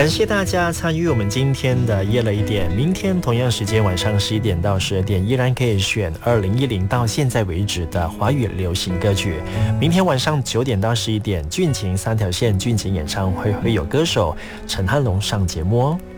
感谢大家参与我们今天的夜了一点。明天同样时间晚上11点到12点，依然可以选2010到现在为止的华语流行歌曲。明天晚上9点到11点，俊情三条线俊情演唱会会有歌手陈汉龙上节目哦。